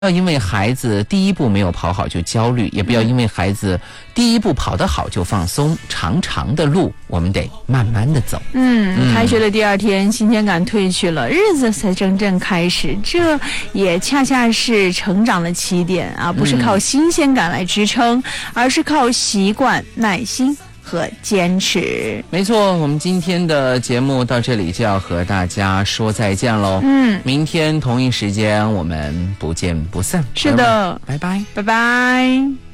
要因为孩子第一步没有跑好就焦虑，也不要因为孩子第一步跑得好就放松。长长的路，我们得慢慢的走。 开学的第二天，新鲜感褪去了，日子才真正开始。这也恰恰是成长的起点啊，不是靠新鲜感来支撑，而是靠习惯、耐心和坚持。 没错，我们今天的节目到这里就要和大家说再见喽。明天同一时间我们不见不散。 是的， 拜拜， 拜拜。